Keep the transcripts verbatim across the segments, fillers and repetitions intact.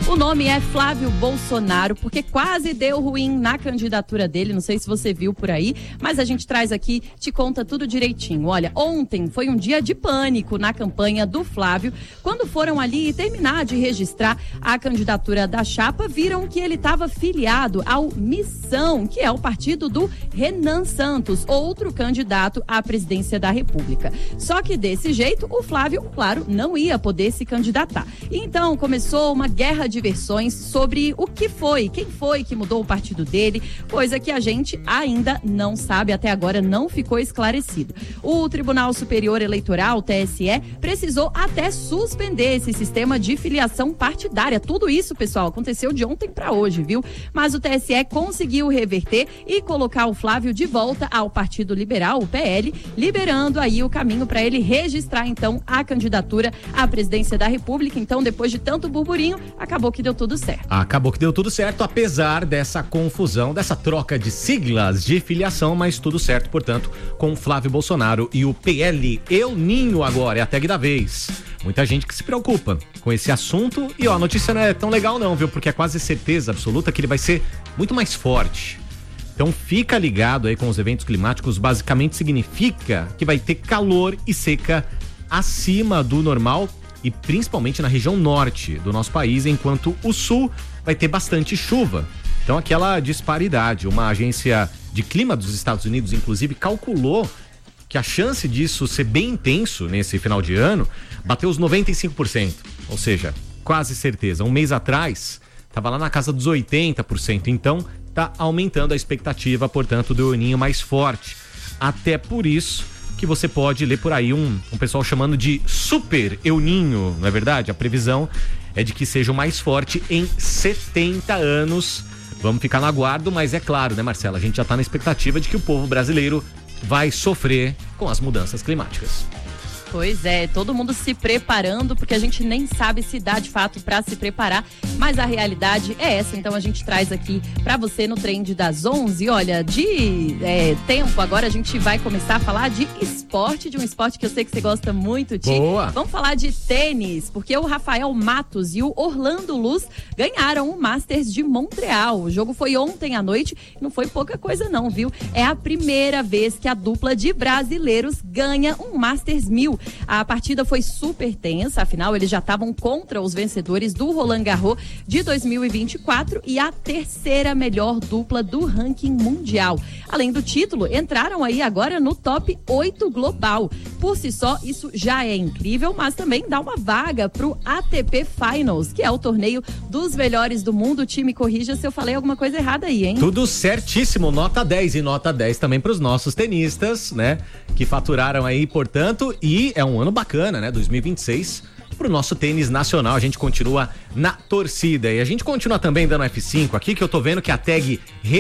O nome é Flávio Bolsonaro, porque quase deu ruim na candidatura dele, não sei se você viu por aí, mas a gente traz aqui, te conta tudo direitinho. Olha, ontem foi um dia de pânico na campanha do Flávio, quando foram ali terminar de registrar a candidatura da chapa, viram que ele estava filiado ao Missão, que é o partido do Renan Santos, outro candidato à presidência da República. Só que desse jeito, o Flávio, claro, não ia poder se candidatar. Então começou uma guerra de versões sobre o que foi, quem foi que mudou o partido dele, coisa que a gente ainda não sabe, até agora não ficou esclarecido. O Tribunal Superior Eleitoral, T S E, precisou até suspender esse sistema de filiação partidária. Tudo isso, pessoal, aconteceu de ontem para hoje, viu? Mas o T S E conseguiu reverter e colocar o Flávio de volta ao Partido Liberal, o P L, liberando aí o caminho para ele registrar então a candidatura à presidência da República. Então, depois de tanto burburinho, acabou que deu tudo certo. Acabou que deu tudo certo, apesar dessa confusão, dessa troca de siglas de filiação, mas tudo certo, portanto, com Flávio Bolsonaro e o P L. Eu Ninho agora, é a tag da vez. Muita gente que se preocupa com esse assunto e ó, a notícia não é tão legal não, viu? Porque é quase certeza absoluta que ele vai ser muito mais forte. Então fica ligado aí com os eventos climáticos, basicamente significa que vai ter calor e seca acima do normal e principalmente na região norte do nosso país, enquanto o sul vai ter bastante chuva. Então aquela disparidade, uma agência de clima dos Estados Unidos inclusive calculou que a chance disso ser bem intenso nesse final de ano bateu os noventa e cinco por cento, ou seja, quase certeza. Um mês atrás estava lá na casa dos oitenta por cento, então está aumentando a expectativa, portanto, do El Ninho mais forte. Até por isso que você pode ler por aí um, um pessoal chamando de Super El Ninho, não é verdade? A previsão é de que seja o mais forte em setenta anos. Vamos ficar no aguardo, mas é claro, né, Marcela? A gente já está na expectativa de que o povo brasileiro vai sofrer com as mudanças climáticas. Pois é, todo mundo se preparando, porque a gente nem sabe se dá de fato para se preparar, mas a realidade é essa. Então a gente traz aqui para você no Trend das onze. Olha, de é, tempo agora a gente vai começar a falar de esporte, de um esporte que eu sei que você gosta muito, Ti. Boa! Vamos falar de tênis, porque o Rafael Matos e o Orlando Luz ganharam o Masters de Montreal. O jogo foi ontem à noite, não foi pouca coisa não, viu? É a primeira vez que a dupla de brasileiros ganha um Masters mil. A partida foi super tensa, afinal eles já estavam contra os vencedores do Roland Garros de dois mil e vinte e quatro e a terceira melhor dupla do ranking mundial. Além do título, entraram aí agora no top oito global. Por si só, isso já é incrível, mas também dá uma vaga pro A T P Finals, que é o torneio dos melhores do mundo. O time corrija se eu falei alguma coisa errada aí, hein? Tudo certíssimo, nota dez e nota dez também pros nossos tenistas, né? Que faturaram aí, portanto, e é um ano bacana, né? dois mil e vinte e seis pro nosso tênis nacional. A gente continua na torcida e a gente continua também dando F cinco aqui, que eu tô vendo que a tag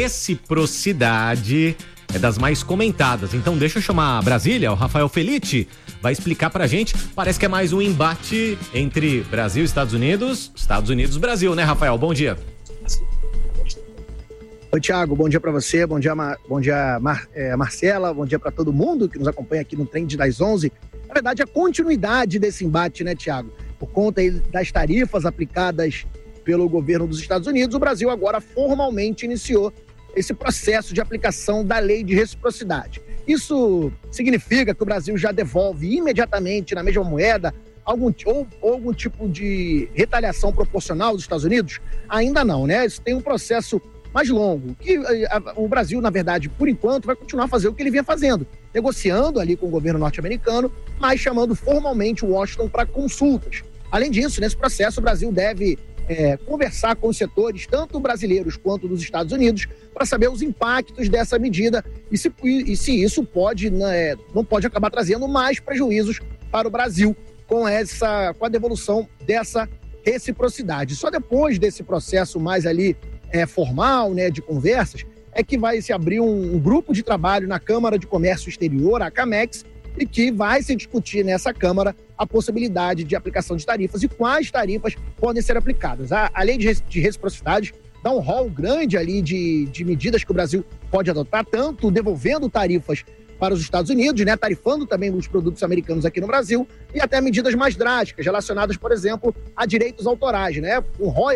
reciprocidade é das mais comentadas. Então deixa eu chamar a Brasília, o Rafael Felitti vai explicar pra gente. Parece que é mais um embate entre Brasil e Estados Unidos, Estados Unidos e Brasil, né, Rafael? Bom dia. Oi, Thiago, bom dia para você, bom dia, Mar, bom dia Mar, é, Marcela, bom dia para todo mundo que nos acompanha aqui no Trend das onze. Na verdade, a continuidade desse embate, né, Thiago? Por conta aí das tarifas aplicadas pelo governo dos Estados Unidos, o Brasil agora formalmente iniciou esse processo de aplicação da lei de reciprocidade. Isso significa que o Brasil já devolve imediatamente na mesma moeda algum, ou, ou algum tipo de retaliação proporcional dos Estados Unidos? Ainda não, né? Isso tem um processo mais longo, que a, a, o Brasil, na verdade, por enquanto, vai continuar a fazer o que ele vinha fazendo, negociando ali com o governo norte-americano, mas chamando formalmente o Washington para consultas. Além disso, nesse processo, o Brasil deve é, conversar com os setores, tanto brasileiros quanto dos Estados Unidos, para saber os impactos dessa medida e se, e, e se isso pode, né, não pode acabar trazendo mais prejuízos para o Brasil com, essa, com a devolução dessa reciprocidade. Só depois desse processo mais ali É, formal, né, de conversas, é que vai se abrir um, um grupo de trabalho na Câmara de Comércio Exterior, a CAMEX, e que vai se discutir nessa Câmara a possibilidade de aplicação de tarifas e quais tarifas podem ser aplicadas. A, a lei de, de reciprocidade dá um rol grande ali de, de medidas que o Brasil pode adotar, tanto devolvendo tarifas para os Estados Unidos, né, tarifando também os produtos americanos aqui no Brasil, e até medidas mais drásticas relacionadas, por exemplo, a direitos autorais, né, um royalties